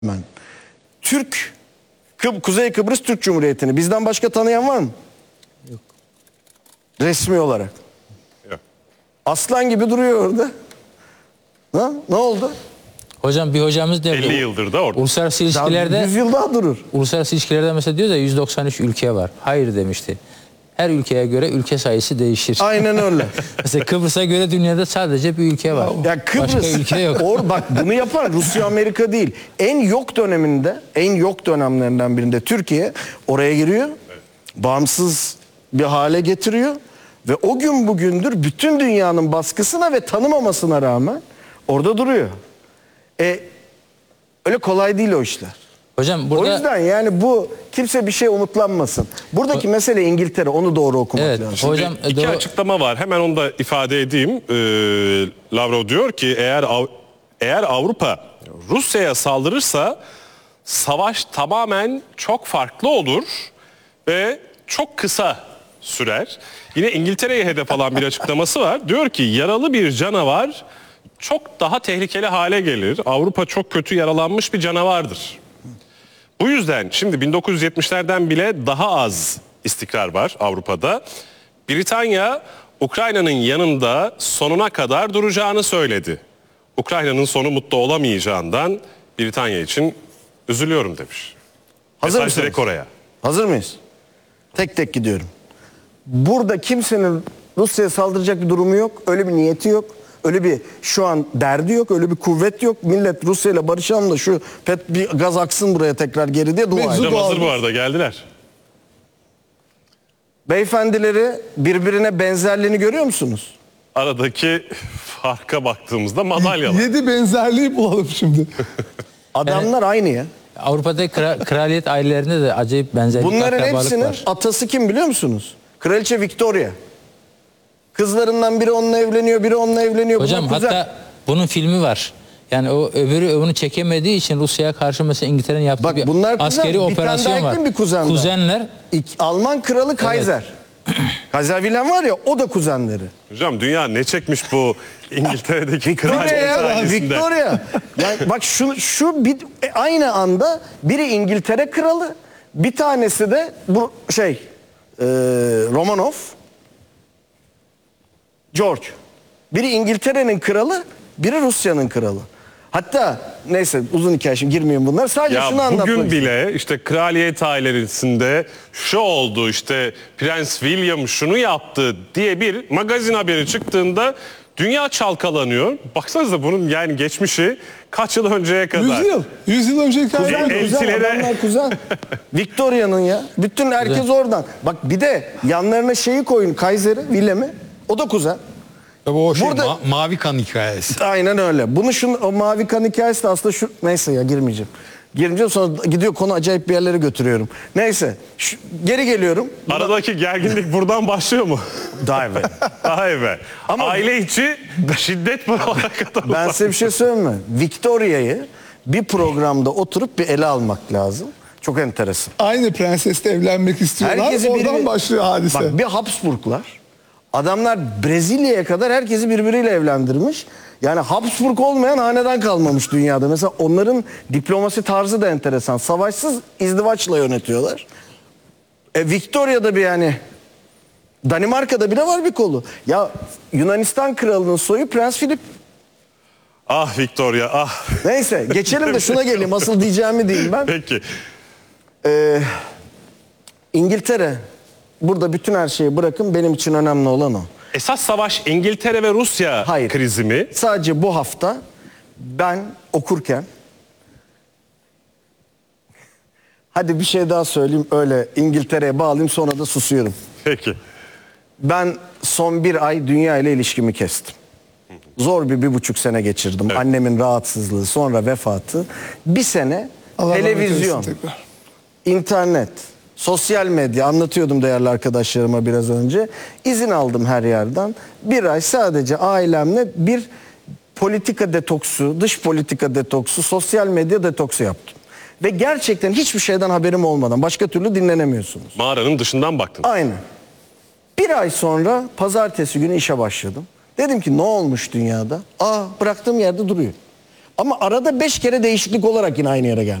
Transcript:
Ben. Kuzey Kıbrıs Türk Cumhuriyeti'ni bizden başka tanıyan var mı? Yok. Resmi olarak. Yok. Aslan gibi duruyor orada. Ha? Ne oldu? Hocam bir hocamız derdi. 50 yıldır da orada. Uluslararası Daha ilişkilerde 100 yıl daha durur. uluslararası ilişkilerde mesela diyor da 193 ülke var. Hayır demişti. Her ülkeye göre ülke sayısı değişir. Aynen öyle. Mesela Kıbrıs'a göre dünyada sadece bir ülke var. Ya Kıbrıs, Başka ülke yok. Bak bunu yapan Rusya, Amerika değil. En yok döneminde, en yok dönemlerinden birinde Türkiye oraya giriyor. Bağımsız bir hale getiriyor. Ve o gün bugündür bütün dünyanın baskısına ve tanımamasına rağmen orada duruyor. Öyle kolay değil o işler. Hocam burada O yüzden yani bu kimse bir şey umutlanmasın. Buradaki mesele İngiltere, onu doğru okumak evet lazım. hocam İki açıklama var. Hemen onu da ifade edeyim. Lavrov diyor ki eğer Avrupa Rusya'ya saldırırsa savaş tamamen çok farklı olur ve çok kısa sürer. Yine İngiltere'ye hedef alan bir açıklaması var. Diyor ki yaralı bir canavar çok daha tehlikeli hale gelir. Avrupa çok kötü yaralanmış bir canavardır. Bu yüzden şimdi 1970'lerden bile daha az istikrar var Avrupa'da. Britanya Ukrayna'nın yanında sonuna kadar duracağını söyledi. Ukrayna'nın sonu mutlu olamayacağından Britanya için üzülüyorum demiş. Hazır Mesaj mısınız? direkt oraya. Hazır mıyız? Tek tek gidiyorum. Burada kimsenin Rusya'ya saldıracak bir durumu yok. Öyle bir niyeti yok. Öyle bir şu an derdi yok. Öyle bir kuvvet yok. Millet Rusya ile barışalım da şu bir gaz aksın buraya tekrar geri diye dua ediyor. Hocam hazır bu arada geldiler. Beyefendileri birbirine benzerliğini görüyor musunuz? Aradaki farka baktığımızda madalyalar. 7 benzerliği bulalım şimdi. Adamlar aynı ya. Avrupa'daki kraliyet ailelerinde de acayip benzerlik, Bunların akrabalık hepsinin var. atası kim biliyor musunuz? Kraliçe Victoria. Kızlarından biri onunla evleniyor, biri onunla evleniyor. Hocam Bunlar kuzen. hatta bunun filmi var. Yani o öbürü onu çekemediği için Rusya'ya karşı mesela İngiltere'nin yaptığı Bak, bir bunlar kuzen. askeri Bir tane operasyon daha var. ekleyin bir kuzen daha. Kuzenler. Alman kralı Kaiser. Kaiser Wilhelm var ya, o da kuzenleri. Hocam dünya ne çekmiş bu İngiltere'deki Victoria kraliyet ya, ailesinde? Victoria. Yani bak aynı anda biri İngiltere kralı, bir tanesi de bu Romanov, George. Biri İngiltere'nin kralı, biri Rusya'nın kralı. Hatta neyse uzun hikaye, şimdi girmeyeyim bunlar. Sadece şunu anlatmak bugün istiyorum. bile işte kraliyet ailesinde şu oldu, işte Prens William şunu yaptı diye bir magazin haberi çıktığında dünya çalkalanıyor. Baksanıza bunun yani geçmişi kaç yıl önceye kadar. 100 yıl. 100 yıl önceki Kuzen, adamlar kuzen. Victoria'nın ya. Bütün herkes oradan. Bak bir de yanlarına şeyi koyun, Kaiser'i, Wilhelm'i. O da kuzen. Tabii o Burada- mavi kan hikayesi. Aynen öyle. O mavi kan hikayesi de aslında şu... Neyse ya, girmeyeceğim. Girmeyeceğim, sonra gidiyor konu acayip bir yerlere götürüyorum. Neyse. Geri geliyorum. Aradaki gerginlik buradan başlıyor mu? Daha evvel. Daha evvel. Ama- Aile içi şiddet buralara kadar. Ben size bir şey söyleyeyim mi? Victoria'yı bir programda oturup bir ele almak lazım. Çok enteresan. Aynı prensesle evlenmek istiyorlar. Herkesi Oradan başlıyor hadise. Bak bir Habsburglar. Adamlar Brezilya'ya kadar herkesi birbiriyle evlendirmiş. Yani Habsburg olmayan hanedan kalmamış dünyada. Mesela onların diplomasi tarzı da enteresan. Savaşsız izdivaçla yönetiyorlar. Victoria'da bir yani Danimarka'da bile var bir kolu. Ya Yunanistan kralının soyu Prens Philip. Ah Victoria ah. Neyse geçelim de şuna geleyim. Asıl diyeceğimi diyeyim ben. Peki. İngiltere burada bütün her şeyi bırakın, benim için önemli olan o. Esas savaş İngiltere ve Rusya Hayır. krizi mi? Sadece bu hafta ben okurken, hadi bir şey daha söyleyeyim, öyle İngiltere'ye bağlayayım, sonra da susuyorum. Peki. Ben son bir ay dünya ile ilişkimi kestim. Zor bir 1,5 sene geçirdim. Evet. Annemin rahatsızlığı, sonra vefatı. Bir sene Allah rahmet televizyon, eylesin tekrar. İnternet, sosyal medya, anlatıyordum değerli arkadaşlarıma biraz önce. İzin aldım her yerden. Bir ay sadece ailemle bir politika detoksu, dış politika detoksu, sosyal medya detoksu yaptım. Ve gerçekten hiçbir şeyden haberim olmadan, başka türlü dinlenemiyorsunuz. Mağaranın dışından baktın. Aynen. Bir ay sonra pazartesi günü işe başladım. Dedim ki ne olmuş dünyada? Bıraktığım yerde duruyor. Ama arada 5 kere değişiklik olarak yine aynı yere gelmiş.